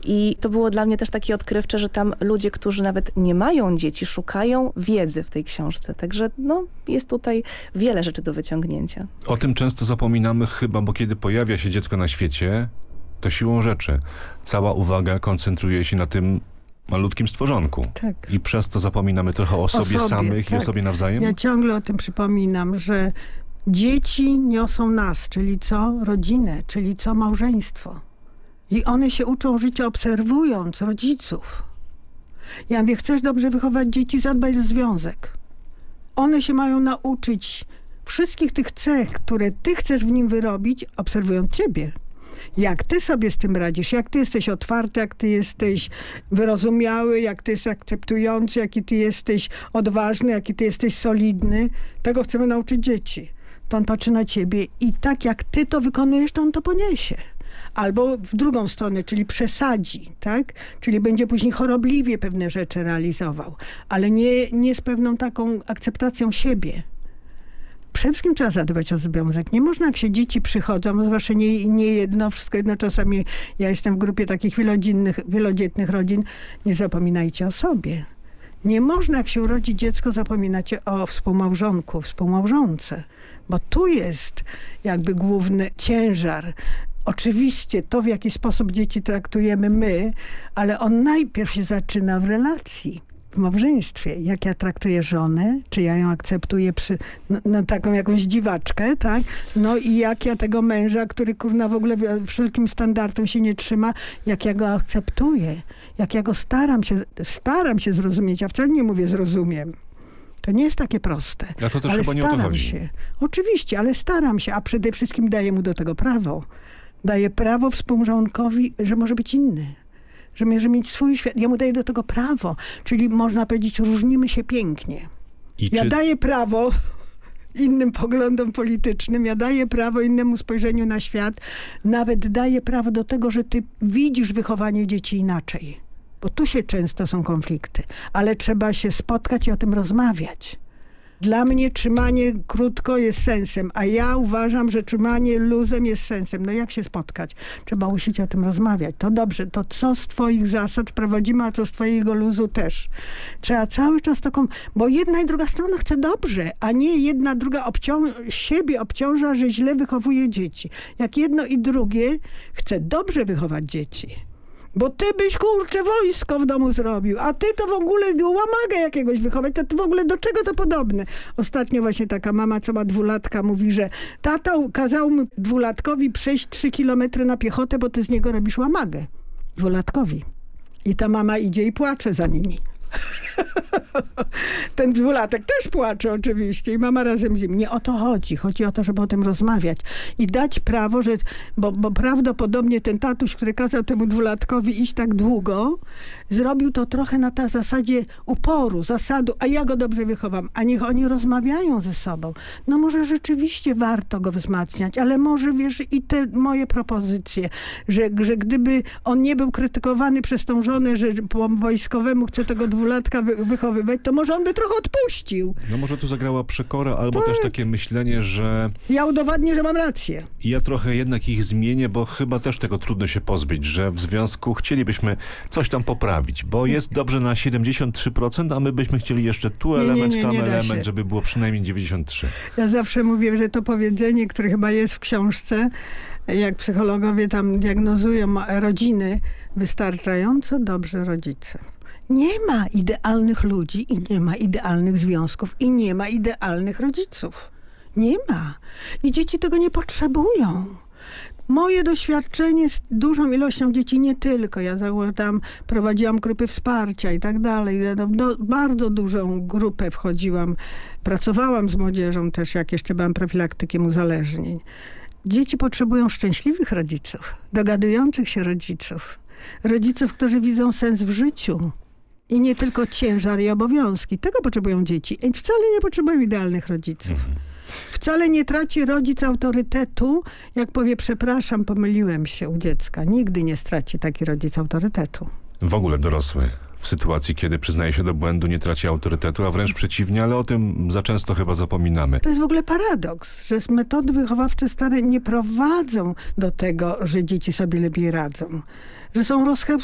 I to było dla mnie też takie odkrywcze, że tam ludzie, którzy nawet nie mają dzieci, szukają wiedzy w tej książce. Także jest tutaj wiele rzeczy do wyciągnięcia. O tym często zapominamy chyba, bo kiedy pojawia się dziecko na świecie, to siłą rzeczy cała uwaga koncentruje się na tym malutkim stworzonku. Tak. I przez to zapominamy trochę o sobie samych i o sobie nawzajem. Ja ciągle o tym przypominam, że dzieci niosą nas, czyli co? Rodzinę, czyli co? Małżeństwo. I one się uczą życia obserwując rodziców. Ja mówię, chcesz dobrze wychować dzieci, zadbaj o związek. One się mają nauczyć wszystkich tych cech, które ty chcesz w nim wyrobić, obserwując ciebie. Jak ty sobie z tym radzisz, jak ty jesteś otwarty, jak ty jesteś wyrozumiały, jak ty jesteś akceptujący, jaki ty jesteś odważny, jaki ty jesteś solidny. Tego chcemy nauczyć dzieci. To on patrzy na ciebie i tak jak ty to wykonujesz, to on to poniesie. Albo w drugą stronę, czyli przesadzi, tak? Czyli będzie później chorobliwie pewne rzeczy realizował, ale nie z pewną taką akceptacją siebie. Przede wszystkim trzeba zadbać o związek. Nie można, jak się dzieci przychodzą, zwłaszcza nie jedno, wszystko jedno. Czasami ja jestem w grupie takich wielodzietnych rodzin. Nie zapominajcie o sobie. Nie można, jak się urodzi dziecko, zapominać o współmałżonku, współmałżonce. Bo tu jest jakby główny ciężar. Oczywiście to, w jaki sposób dzieci traktujemy my, ale on najpierw się zaczyna w relacji. W małżeństwie. Jak ja traktuję żonę, czy ja ją akceptuję taką jakąś dziwaczkę, tak? No i jak ja tego męża, który kurna w ogóle wszelkim standardom się nie trzyma, jak ja go akceptuję, jak ja go staram się zrozumieć, a wcale nie mówię zrozumiem. To nie jest takie proste. A to też ale chyba nie o to chodzi. Się. Oczywiście, ale staram się, a przede wszystkim daję mu do tego prawo. Daję prawo współmałżonkowi, że może być inny. Że może mieć swój świat. Ja mu daję do tego prawo. Czyli można powiedzieć, różnimy się pięknie. Ja daję prawo innym poglądom politycznym, ja daję prawo innemu spojrzeniu na świat. Nawet daję prawo do tego, że ty widzisz wychowanie dzieci inaczej. Bo tu się często są konflikty. Ale trzeba się spotkać i o tym rozmawiać. Dla mnie trzymanie krótko jest sensem, a ja uważam, że trzymanie luzem jest sensem. No jak się spotkać? Trzeba usić o tym rozmawiać. To dobrze, to co z twoich zasad wprowadzimy, a co z twojego luzu też. Trzeba cały czas taką, bo jedna i druga strona chce dobrze, a nie jedna druga siebie obciąża, że źle wychowuje dzieci. Jak jedno i drugie chce dobrze wychować dzieci. Bo ty byś, kurczę, wojsko w domu zrobił, a ty to w ogóle łamagę jakiegoś wychować, to w ogóle do czego to podobne? Ostatnio właśnie taka mama, co ma 2-latka, mówi, że tata kazał mu 2-latkowi przejść 3 kilometry na piechotę, bo ty z niego robisz łamagę. 2-latkowi. I ta mama idzie i płacze za nimi. Ten 2-latek też płacze oczywiście i mama razem z nim. Nie o to chodzi. Chodzi o to, żeby o tym rozmawiać i dać prawo, że, bo prawdopodobnie ten tatuś, który kazał temu 2-latkowi iść tak długo, zrobił to trochę na ta zasadzie uporu, zasadu, a ja go dobrze wychowam, a niech oni rozmawiają ze sobą. No może rzeczywiście warto go wzmacniać, ale może, wiesz, i te moje propozycje, że gdyby on nie był krytykowany przez tą żonę, że po wojskowemu chce tego 2-latka wychowywać, to może on by trochę odpuścił. No może tu zagrała przekora, albo też takie myślenie, że... Ja udowadnię, że mam rację. Ja trochę jednak ich zmienię, bo chyba też tego trudno się pozbyć, że w związku chcielibyśmy coś tam poprawić, bo jest dobrze na 73%, a my byśmy chcieli jeszcze tu element, tam element, żeby było przynajmniej 93%. Ja zawsze mówię, że to powiedzenie, które chyba jest w książce, jak psychologowie tam diagnozują rodziny, wystarczająco dobrze rodzice. Nie ma idealnych ludzi i nie ma idealnych związków i nie ma idealnych rodziców. Nie ma. I dzieci tego nie potrzebują. Moje doświadczenie z dużą ilością dzieci, nie tylko. Ja tam prowadziłam grupy wsparcia i tak dalej. Bardzo dużą grupę wchodziłam. Pracowałam z młodzieżą też, jak jeszcze byłam profilaktykiem uzależnień. Dzieci potrzebują szczęśliwych rodziców, dogadujących się rodziców. Rodziców, którzy widzą sens w życiu. I nie tylko ciężar i obowiązki. Tego potrzebują dzieci. I wcale nie potrzebują idealnych rodziców. Wcale nie traci rodzic autorytetu, jak powie, przepraszam, pomyliłem się u dziecka. Nigdy nie straci taki rodzic autorytetu. W ogóle dorosły w sytuacji, kiedy przyznaje się do błędu, nie traci autorytetu, a wręcz przeciwnie, ale o tym za często chyba zapominamy. To jest w ogóle paradoks, że metody wychowawcze stare nie prowadzą do tego, że dzieci sobie lepiej radzą. Że są